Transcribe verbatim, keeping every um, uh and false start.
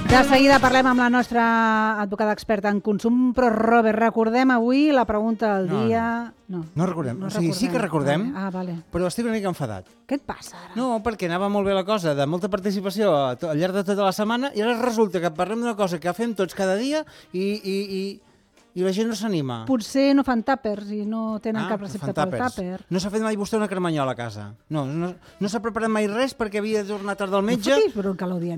De seguida parlem amb la nostra advocada experta en consum, però Robert, recordem avui la pregunta del No, dia... No, no recordem. no O sigui, sí que recordem, Ah, vale. però estic una mica enfadat. Què et passa ara? No, perquè anava molt bé la cosa, de molta participació a to- al llarg de tota la setmana, i ara resulta que parlem d'una cosa que fem tots cada dia i, i, i, i la gent no s'anima. Potser no fan tàpers i no tenen cap recepta pel tàpers. tàper. No s'ha fet mai vostè una cremanyola a casa? No, no, no s'ha preparat mai res perquè havia de tornar tard del metge? No fotis, però que l'odiem.